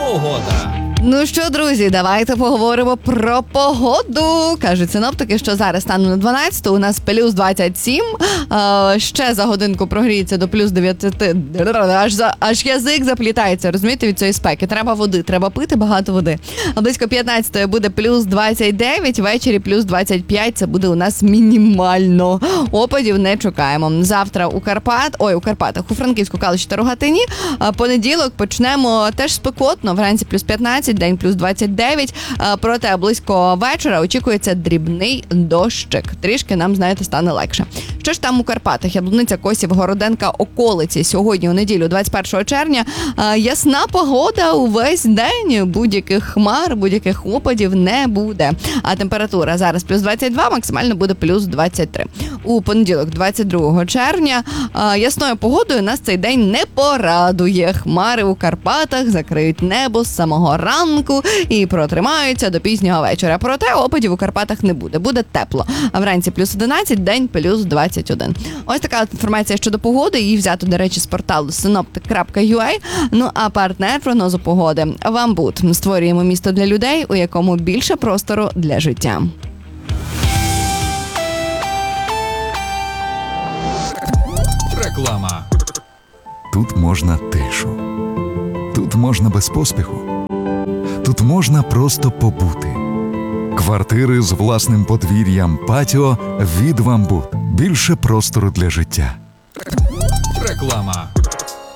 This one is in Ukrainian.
Погода. Ну що, друзі, давайте поговоримо про погоду. Кажуть синоптики, що зараз станом на 12 у нас плюс 27, ще за годинку прогріється до плюс 9, аж язик заплітається, розумієте, від цієї спеки. Треба води, треба пити багато води. А близько 15 буде плюс 29, ввечері плюс 25, це буде у нас мінімально. Опадів не чекаємо. Завтра у Карпатах, у Франківську, Калуші та Рогатині. Понеділок почнемо теж спекотно, вранці плюс 15, день плюс 29, проте близько вечора очікується дрібний дощик. Трішки нам, знаєте, стане легше. Що ж там у Карпатах? Яблуниця, Косів, Городенка, околиці. Сьогодні, у неділю, 21 червня, ясна погода увесь день. Будь-яких хмар, будь-яких опадів не буде. А температура зараз плюс 22, максимально буде плюс 23. У понеділок, 22 червня, ясною погодою нас цей день не порадує. Хмари у Карпатах закриють небо з самого ранку і протримаються до пізнього вечора. Проте опадів у Карпатах не буде. Буде тепло. А вранці плюс 11, день плюс 21. Ось така інформація щодо погоди. Її взято, до речі, з порталу synoptic.ua. Ну а партнер прогнозу погоди – Вамбут. Створюємо місто для людей, у якому більше простору для життя. Реклама. Тут можна тишу. Тут можна без поспіху. Тут можна просто побути. Квартири з власним подвір'ям, патіо від Вамбут. Більше простору для життя. Реклама.